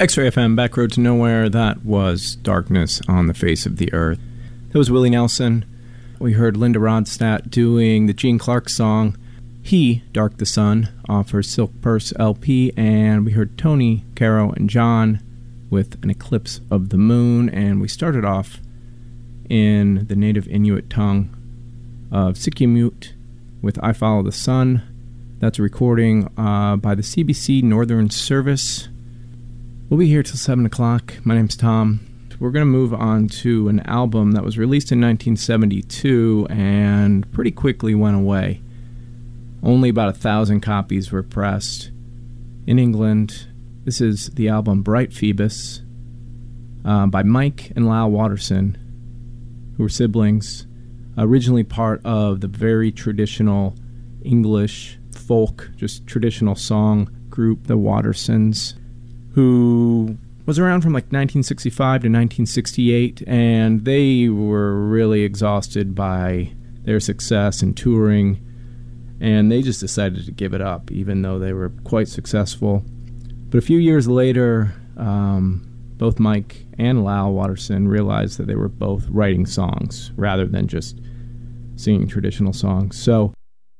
X-Ray FM, Back Road to Nowhere. That was Darkness on the Face of the Earth. That was Willie Nelson. We heard Linda Ronstadt doing the Gene Clark song, He, Dark the Sun, off her Silk Purse LP, and we heard Tony, Caro, and John with An Eclipse of the Moon, and we started off in the native Inuit tongue of Sikkimut with I Follow the Sun. That's a recording by the CBC Northern Service. We'll be here till 7 o'clock. My name's Tom. We're going to move on to an album that was released in 1972 and pretty quickly went away. Only about 1,000 copies were pressed in England. This is the album Bright Phoebus by Mike and Lyle Watterson, who were siblings, originally part of the very traditional English folk, just traditional song group, the Wattersons, who was around from like 1965 to 1968, and they were really exhausted by their success in touring, and they just decided to give it up, even though they were quite successful. But a few years later, both Mike and Lyle Watterson realized that they were both writing songs rather than just singing traditional songs. So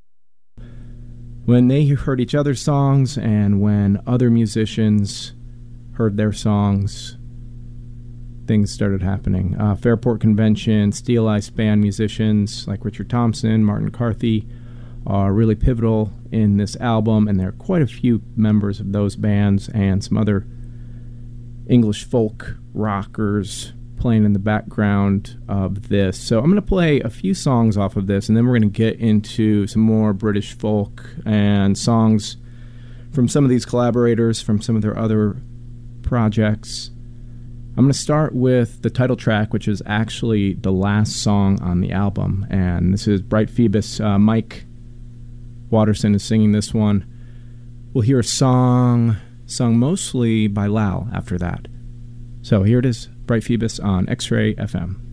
when they heard each other's songs and when other musicians heard their songs, things started happening. Fairport Convention, Steel Eye Band musicians like Richard Thompson, Martin Carthy are really pivotal in this album, and there are quite a few members of those bands and some other English folk rockers playing in the background of this. So I'm going to play a few songs off of this, and then we're going to get into some more British folk and songs from some of these collaborators, from some of their other projects. I'm going to start with the title track, which is actually the last song on the album, and this is Bright Phoebus. Mike Watterson is singing this one. We'll hear a song sung mostly by Lal after that. So here it is, Bright Phoebus on X-Ray FM.